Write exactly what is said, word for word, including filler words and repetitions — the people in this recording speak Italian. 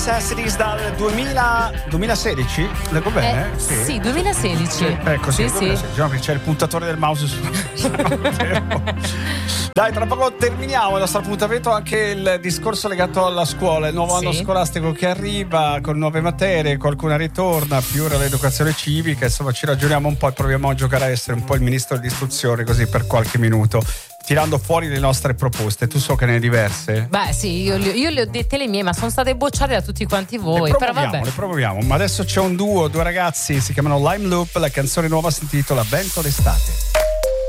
Necessities dal duemila, duemilasedici, leggo bene? Eh, sì. sì, duemilasedici. Sì, ecco, sì, sì, duemilasedici. Sì. No, c'è il puntatore del mouse su. Dai, tra poco terminiamo il nostro appuntamento, anche il discorso legato alla scuola, il nuovo sì. anno scolastico che arriva con nuove materie, qualcuna ritorna, più ora l'educazione civica, insomma ci ragioniamo un po' e proviamo a giocare a essere un po' il ministro dell'istruzione così per qualche minuto, tirando fuori le nostre proposte. Tu so che ne hai diverse? Beh sì, io, io le ho dette le mie, ma sono state bocciate da tutti quanti voi. Le però vabbè. Le proviamo, ma adesso c'è un duo, due ragazzi, si chiamano Lime Loop, la canzone nuova si intitola Vento d'estate.